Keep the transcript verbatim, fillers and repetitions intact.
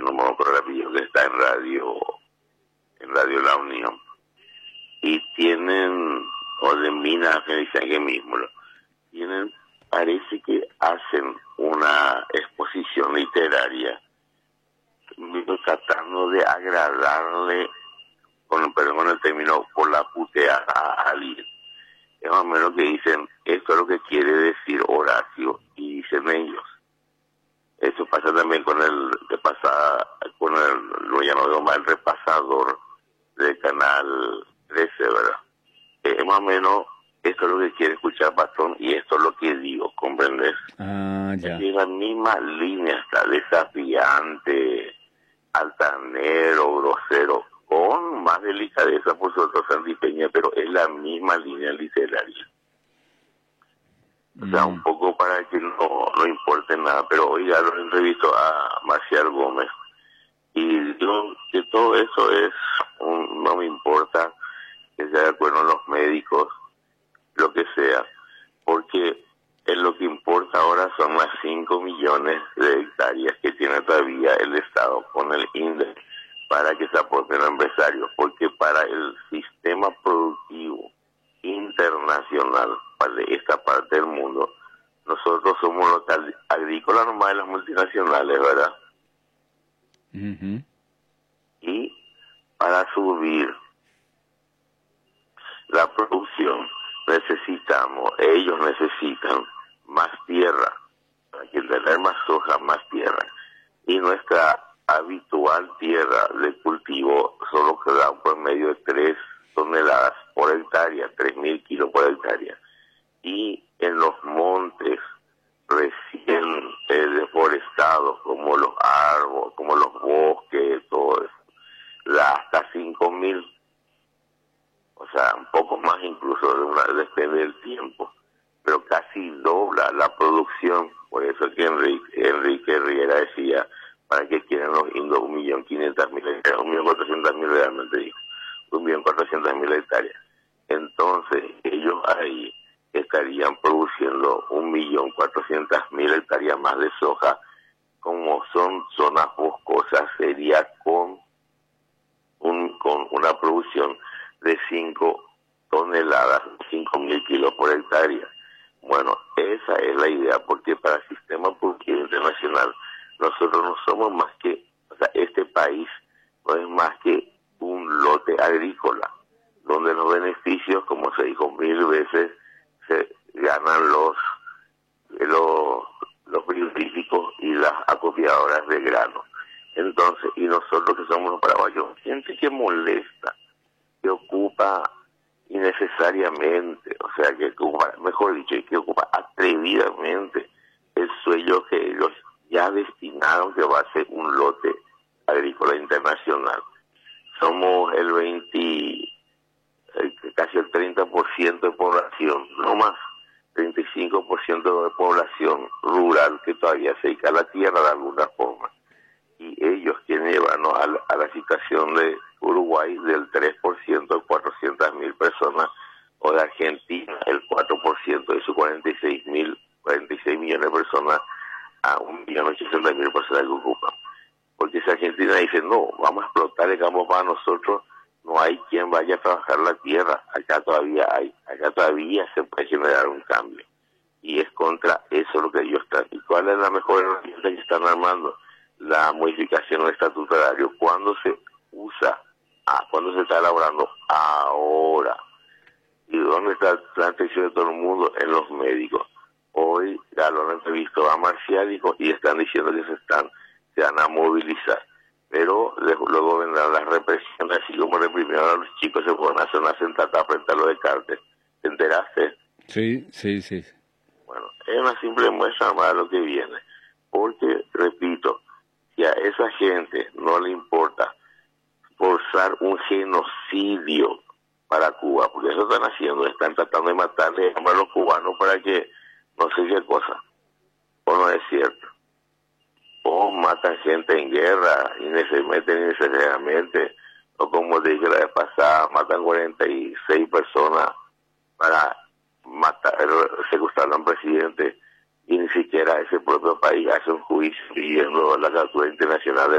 no me acuerdo el apellido, que está en radio, en Radio La Unión. Y tienen, o de Minas, que dicen que mismo, tienen, parece que hacen una exposición literaria tratando de agradarle, con, perdón, con el término, por la puteada a alguien. Es más o menos que dicen, esto es lo que quiere decir Horacio, y dicen ellos. Eso pasa también con el, que pasa con el, lo llamo más el repasador del canal trece, ¿verdad? Eh, es más o menos, esto es lo que quiere escuchar Patrón, y esto es lo que digo, ¿comprendes? Ah, ya. Es la misma línea, está desafiante, altanero, grosero, con más delicadeza por su otro santipeña, pero es la misma línea literaria. O sea, un poco para que no, no importe nada, pero oiga, lo entrevisto a Marcial Gómez y digo que todo eso es, un, no me importa que sea de acuerdo los médicos, lo que sea, porque en lo que importa ahora son las cinco millones de hectáreas que tiene todavía el Estado con el INDE para que se aporten a empresarios, porque para el sistema productivo internacional de esta parte del mundo, nosotros somos los agrícolas nomás de las multinacionales, ¿verdad? Uh-huh. Y para subir la producción necesitamos, ellos necesitan más tierra, para que tener más soja, más tierra. Y nuestra habitual tierra de cultivo solo queda un promedio de tres toneladas por hectárea, tres mil kilos por hectárea. Y en los montes recién eh, deforestados, como los árboles, como los bosques, todo eso, da hasta cinco mil. O sea, un poco más incluso, de una, depende del tiempo, pero casi dobla la producción. Por eso que Enrique, Enrique Riera decía, ¿para qué quieren los indios un millón quinientas mil hectáreas? Un millón cuatrocientas mil realmente dijo, un millón cuatrocientas mil hectáreas. Entonces, ellos ahí estarían produciendo un millón cuatrocientas mil hectáreas más de soja. Como son zonas boscosas, sería con, un, con una producción de cinco toneladas, cinco mil kilos por hectárea. Bueno, esa es la idea, porque para el sistema productivo internacional, nosotros no somos más que, o sea, este país no es más que un lote agrícola, donde los beneficios, como se dijo mil veces, se ganan los, los, los frigoríficos y las acopiadoras de grano. Entonces, y nosotros que somos los paraguayos, gente que molesta, que ocupa innecesariamente, o sea, que ocupa, mejor dicho, que ocupa atrevidamente el suelo que ellos ya destinaron que va a ser un lote agrícola internacional. Somos el veinte, casi el treinta por ciento de población, no más, treinta y cinco por ciento de población rural que todavía se dedica a la tierra de alguna forma. Y ellos quieren llevarnos a la, a la situación de Uruguay del tres por ciento de cuatrocientas mil personas, o de Argentina el cuatro por ciento de sus cuarenta y seis mil, cuarenta y seis millones de personas, a un millón ochocientas mil personas que ocupan. Porque si Argentina dice, no, vamos a explotar el campo para nosotros, no hay quien vaya a trabajar la tierra. Acá todavía hay, acá todavía se puede generar un cambio. Y es contra eso lo que ellos están. ¿Y cuál es la mejor herramienta que están armando? La modificación del estatuto agrario. ¿Cuándo se usa? Ah, ¿cuándo se está elaborando? Ahora. ¿Y dónde está la atención de todo el mundo? En los médicos. Hoy ya lo han entrevistado a Marcial y están diciendo que se están, se van a movilizar. Pero luego vendrán las represiones, así como reprimieron a los chicos, se fueron a hacer una sentada frente a los de Carter. ¿Te enteraste? Sí, sí, sí. Bueno, es una simple muestra más de lo que viene. Porque, repito, si a esa gente no le importa forzar un genocidio para Cuba, porque eso están haciendo, están tratando de matarle a los cubanos para que no sé qué cosa, o no es cierto, o matan gente en guerra y se meten innecesariamente, o como dije la vez pasada, matan cuarenta y seis personas para matar, secuestrar a un presidente, y ni siquiera ese propio país hace un juicio pidiendo la captura internacional de